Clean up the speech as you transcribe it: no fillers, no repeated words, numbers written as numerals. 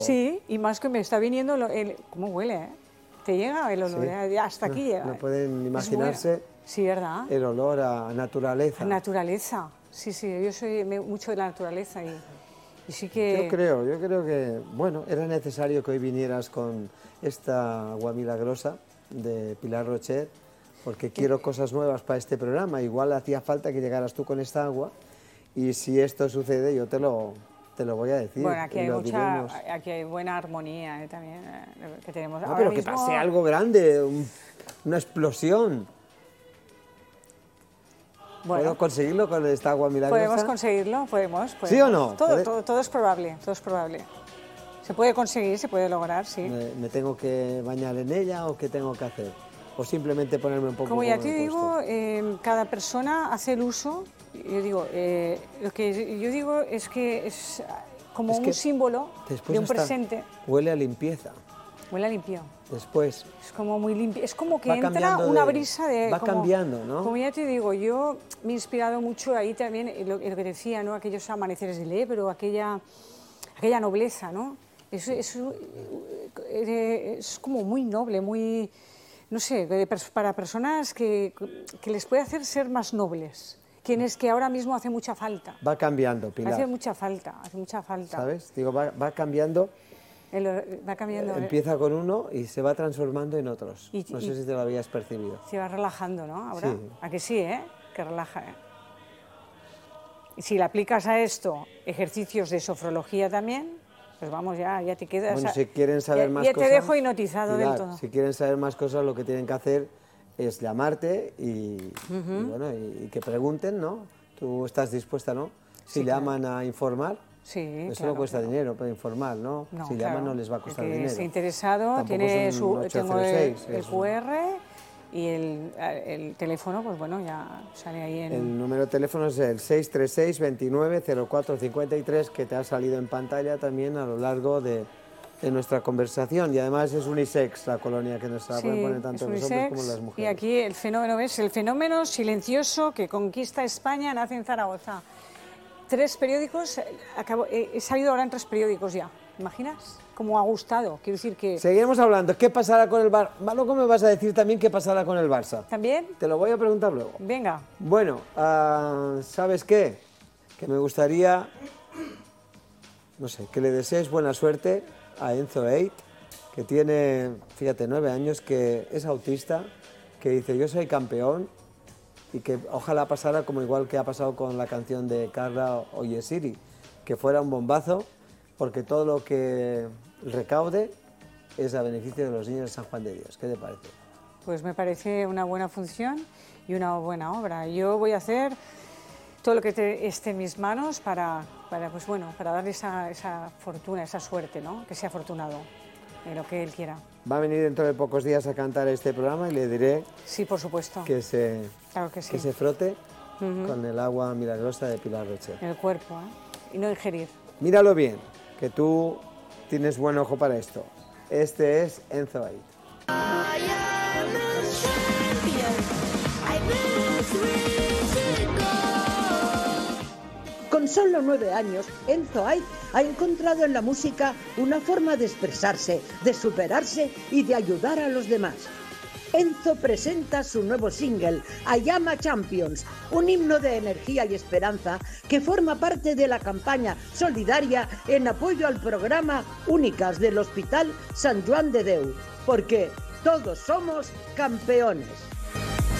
Sí, y más que me está viniendo, ¿cómo huele, eh? Te llega el olor, Sí. hasta aquí llega. No pueden imaginarse sí, ¿verdad? el olor a naturaleza. A naturaleza, sí, yo soy mucho de la naturaleza y sí que... Yo creo que, bueno, era necesario que hoy vinieras con esta agua milagrosa de Pilar Rocher, porque quiero cosas nuevas para este programa. Igual hacía falta que llegaras tú con esta agua y si esto sucede yo te lo voy a decir. Bueno, aquí hay buena armonía también que tenemos. No, ahora pero mismo... que pase algo grande, una explosión. Bueno, ¿Puedo conseguirlo con esta agua milagrosa? Podemos conseguirlo, podemos. ¿Sí o no? Todo es probable, todo es probable. Se puede conseguir, se puede lograr, sí. ¿Me tengo que bañar en ella o qué tengo que hacer? ¿O simplemente ponerme un poco? Como ya te digo, cada persona hace el uso. Yo digo, lo que yo digo es que es como un símbolo de un presente. Huele a limpieza. Huele a limpio. Después. Es como muy limpio. Es como que entra una brisa de... Va cambiando, ¿no? Como ya te digo, yo me he inspirado mucho ahí también lo que decía, ¿no? Aquellos amaneceres del Ebro, aquella nobleza, ¿no? Es como muy noble, muy... No sé, para personas que les puede hacer ser más nobles. Quienes que ahora mismo hace mucha falta. Va cambiando, Pilar. Hace mucha falta. ¿Sabes? Digo, va cambiando. Va cambiando. Empieza con uno y se va transformando en otros. No sé si te lo habías percibido. Se va relajando, ¿no? Ahora. Sí. ¿A que sí, eh? Que relaja, ¿eh? Y si le aplicas a esto ejercicios de sofrología también, pues vamos, ya te quedas... Bueno, si quieren saber más cosas... Ya te dejo hipnotizado Pilar, del todo. Si quieren saber más cosas, lo que tienen que hacer es llamarte y que pregunten, ¿no? Tú estás dispuesta, ¿no? Si Sí, llaman a informar, sí, eso no cuesta dinero para informar, ¿no? Si llaman no les va a costar dinero. Si está interesado, Tampoco tiene son un tengo 806, el QR y el teléfono, pues bueno, ya sale ahí en... El número de teléfono es el 636 29 04 53, que te ha salido en pantalla también a lo largo de nuestra conversación, y además es unisex la colonia, que nos la pueden poner tanto los hombres como las mujeres. Y aquí el fenómeno silencioso que conquista España nace en Zaragoza. 3 periódicos, he salido ahora en 3 periódicos ya, ¿te imaginas? Como ha gustado, quiero decir que... Seguiremos hablando, ¿qué pasará con el Barça? Luego me vas a decir también qué pasará con el Barça. ¿También? Te lo voy a preguntar luego. Venga. Bueno, ¿sabes qué? Que me gustaría, no sé, que le desees buena suerte a Enzo Eit, que tiene, fíjate, 9 años, que es autista, que dice yo soy campeón, y que ojalá pasara como igual que ha pasado con la canción de Carla Oyesiri, que fuera un bombazo, porque todo lo que recaude es a beneficio de los niños de San Juan de Dios. ¿Qué te parece? Pues me parece una buena función y una buena obra. Yo voy a hacer todo lo que esté en mis manos para darle esa fortuna, esa suerte, ¿no? Que sea afortunado en lo que él quiera. Va a venir dentro de pocos días a cantar este programa y le diré... Sí, por supuesto. Que se frote con el agua milagrosa de Pilar Rocher. En el cuerpo, ¿eh? Y no ingerir. Míralo bien, que tú tienes buen ojo para esto. Este es Enzo Eit. Con solo 9 años, Enzo Eit ha encontrado en la música una forma de expresarse, de superarse y de ayudar a los demás. Enzo presenta su nuevo single, I Am a Champions, un himno de energía y esperanza que forma parte de la campaña solidaria en apoyo al programa Únicas del Hospital Sant Joan de Déu, porque todos somos campeones.